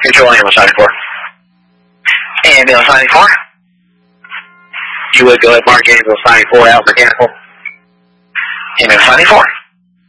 Control ambulance 94. Ambulance 94. You would go ahead and mark ambulance 94 out mechanical. Ambulance 94.